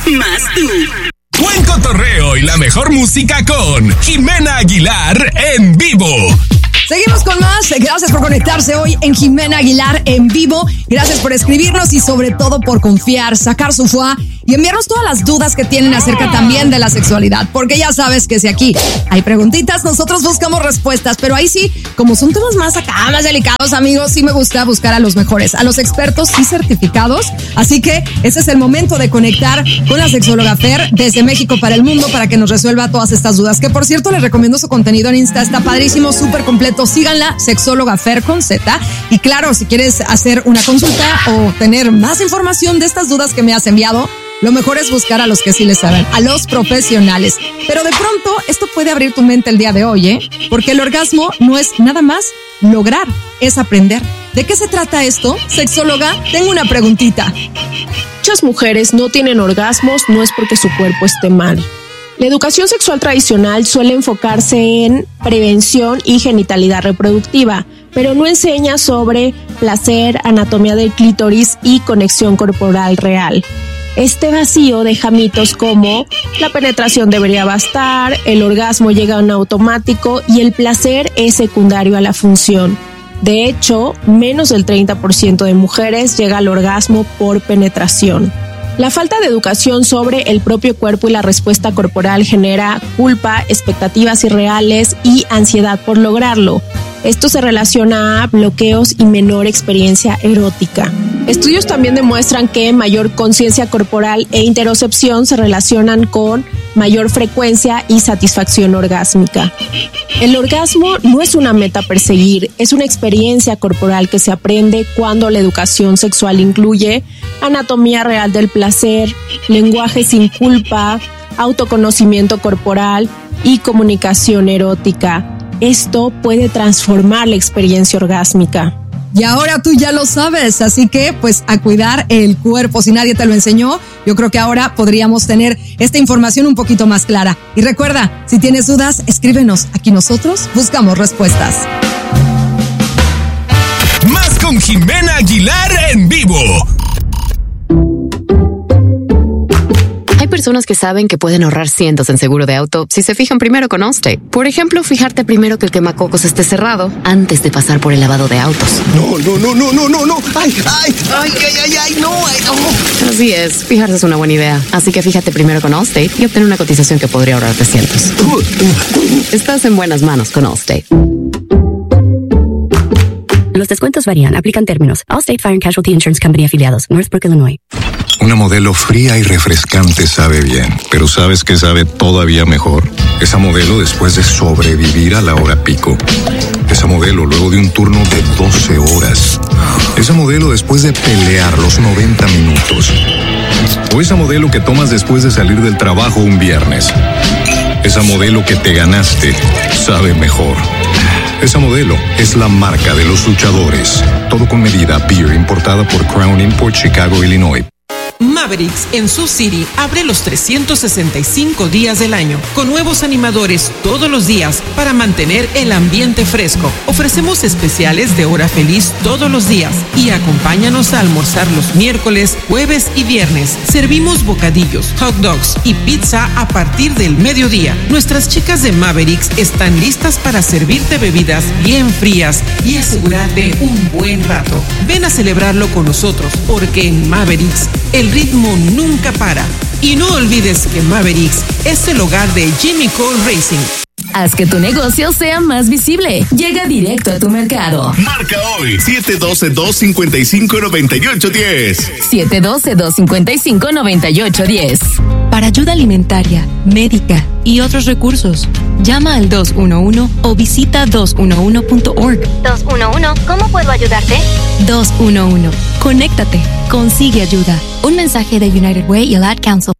más tú. Buen cotorreo y la mejor música con Jimena Aguilar en vivo. Seguimos con más. Gracias por conectarse hoy en Jimena Aguilar en vivo. Gracias por escribirnos y sobre todo por confiar, sacar su fuá y enviarnos todas las dudas que tienen acerca también de la sexualidad. Porque ya sabes que si aquí hay preguntitas, nosotros buscamos respuestas. Pero ahí sí, como son temas más acá, más delicados, amigos, sí me gusta buscar a los mejores, a los expertos y certificados. Así que ese es el momento de conectar con la sexóloga Fer desde México para el mundo para que nos resuelva todas estas dudas. Que por cierto, les recomiendo su contenido en Insta. Está padrísimo, súper completo. Síganla, sexóloga Fer con Z. Y claro, si quieres hacer una consulta o tener más información de estas dudas que me has enviado, lo mejor es buscar a los que sí les saben, a los profesionales. Pero de pronto, esto puede abrir tu mente el día de hoy, ¿eh? Porque el orgasmo no es nada más lograr, es aprender. ¿De qué se trata esto? Sexóloga, tengo una preguntita. Muchas mujeres no tienen orgasmos, no es porque su cuerpo esté mal. La educación sexual tradicional suele enfocarse en prevención y genitalidad reproductiva, pero no enseña sobre placer, anatomía del clítoris y conexión corporal real. Este vacío deja mitos como la penetración debería bastar, el orgasmo llega en automático y el placer es secundario a la función. De hecho, menos del 30% de mujeres llega al orgasmo por penetración. La falta de educación sobre el propio cuerpo y la respuesta corporal genera culpa, expectativas irreales y ansiedad por lograrlo. Esto se relaciona a bloqueos y menor experiencia erótica. Estudios también demuestran que mayor conciencia corporal e interocepción se relacionan con mayor frecuencia y satisfacción orgásmica. El orgasmo no es una meta a perseguir, es una experiencia corporal que se aprende cuando la educación sexual incluye anatomía real del placer, lenguaje sin culpa, autoconocimiento corporal y comunicación erótica. Esto puede transformar la experiencia orgásmica. Y ahora tú ya lo sabes, así que pues a cuidar el cuerpo. Si nadie te lo enseñó, yo creo que ahora podríamos tener esta información un poquito más clara. Y recuerda, si tienes dudas, escríbenos. Aquí nosotros buscamos respuestas. Más con Jimena Aguilar en vivo. Hay personas que saben que pueden ahorrar cientos en seguro de auto si se fijan primero con Allstate. Por ejemplo, fijarte primero que el quemacocos esté cerrado antes de pasar por el lavado de autos. No. Ay, no. Así es, fijarse es una buena idea. Así que fíjate primero con Allstate y obtén una cotización que podría ahorrarte cientos. Estás en buenas manos con Allstate. Los descuentos varían, aplican términos. Allstate Fire and Casualty Insurance Company afiliados, Northbrook, Illinois. Una Modelo fría y refrescante sabe bien, pero ¿sabes qué sabe todavía mejor? Esa Modelo después de sobrevivir a la hora pico. Esa Modelo luego de un turno de 12 horas. Esa Modelo después de pelear los 90 minutos. O esa Modelo que tomas después de salir del trabajo un viernes. Esa Modelo que te ganaste sabe mejor. Esa Modelo es la marca de los luchadores. Todo con medida. Beer importada por Crown Import, Chicago, Illinois. Mavericks en Sioux City abre los 365 días del año con nuevos animadores todos los días para mantener el ambiente fresco. Ofrecemos especiales de hora feliz todos los días y acompáñanos a almorzar los miércoles, jueves y viernes. Servimos bocadillos, hot dogs y pizza a partir del mediodía. Nuestras chicas de Mavericks están listas para servirte bebidas bien frías y asegurarte un buen rato. Ven a celebrarlo con nosotros porque en Mavericks el ritmo nunca para. Y no olvides que Mavericks es el hogar de Jimmy Cole Racing. Haz que tu negocio sea más visible. Llega directo a tu mercado. Marca hoy 712-255-9810. 712-255-9810. Para ayuda alimentaria, médica y otros recursos, llama al 211 o visita 211.org. 211, ¿cómo puedo ayudarte? 211, conéctate, consigue ayuda. Un mensaje de United Way y el Ad Council.